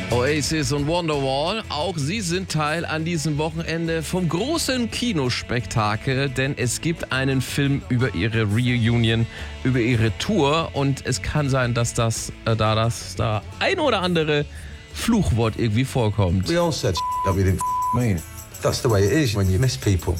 Oasis und Wonderwall, auch sie sind Teil an diesem Wochenende vom großen Kinospektakel, denn es gibt einen Film über ihre Reunion, über ihre Tour und es kann sein, dass da ein oder andere Fluchwort irgendwie vorkommt. We all said that we didn't mean. That's the way it is when you miss people.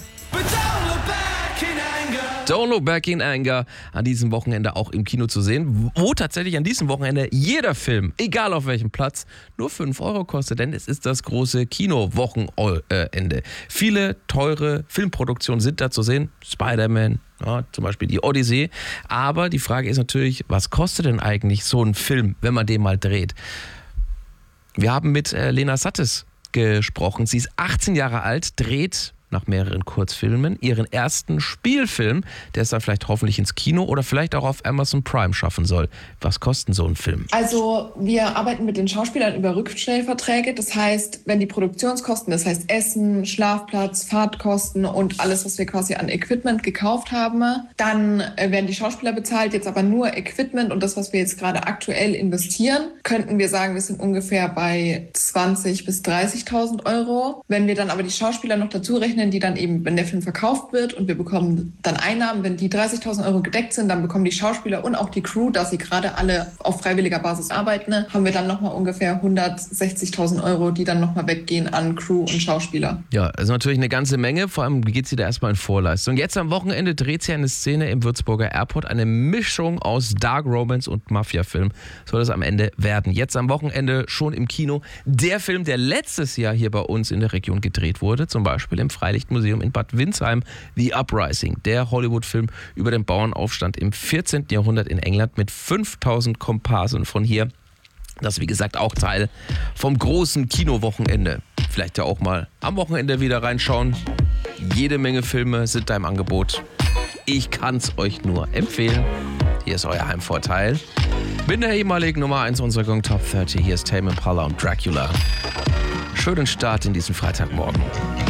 Don't Look Back in Anger, an diesem Wochenende auch im Kino zu sehen, wo tatsächlich an diesem Wochenende jeder Film, egal auf welchem Platz, nur 5 Euro kostet, denn es ist das große Kinowochenende. Viele teure Filmproduktionen sind da zu sehen, Spider-Man, ja, zum Beispiel die Odyssee, aber die Frage ist natürlich, was kostet denn eigentlich so ein Film, wenn man den mal dreht? Wir haben mit Lena Sattes gesprochen, sie ist 18 Jahre alt, dreht nach mehreren Kurzfilmen ihren ersten Spielfilm, der es dann vielleicht hoffentlich ins Kino oder vielleicht auch auf Amazon Prime schaffen soll. Was kostet so ein Film? Also wir arbeiten mit den Schauspielern über Rückstellverträge. Das heißt, wenn die Produktionskosten, das heißt Essen, Schlafplatz, Fahrtkosten und alles, was wir quasi an Equipment gekauft haben, dann werden die Schauspieler bezahlt. Jetzt aber nur Equipment und das, was wir jetzt gerade aktuell investieren, könnten wir sagen, wir sind ungefähr bei 20.000 bis 30.000 Euro. Wenn wir dann aber die Schauspieler noch dazu rechnen, die dann eben, wenn der Film verkauft wird und wir bekommen dann Einnahmen, wenn die 30.000 Euro gedeckt sind, dann bekommen die Schauspieler und auch die Crew, da sie gerade alle auf freiwilliger Basis arbeiten, haben wir dann nochmal ungefähr 160.000 Euro, die dann nochmal weggehen an Crew und Schauspieler. Ja, das ist natürlich eine ganze Menge, vor allem geht sie da erstmal in Vorleistung. Jetzt am Wochenende dreht sie eine Szene im Würzburger Airport, eine Mischung aus Dark Romance und Mafia-Film soll es am Ende werden. Jetzt am Wochenende schon im Kino der Film, der letztes Jahr hier bei uns in der Region gedreht wurde, zum Beispiel im Freilichtmuseum in Bad Windsheim, The Uprising, der Hollywood-Film über den Bauernaufstand im 14. Jahrhundert in England mit 5000 Komparsen von hier. Das ist wie gesagt auch Teil vom großen Kinowochenende. Vielleicht ja auch mal am Wochenende wieder reinschauen. Jede Menge Filme sind da im Angebot. Ich kann es euch nur empfehlen. Hier ist euer Heimvorteil. Bin der ehemaligen Nummer 1 unserer Gong Top 30. Hier ist Tame Impala und Dracula. Schönen Start in diesen Freitagmorgen.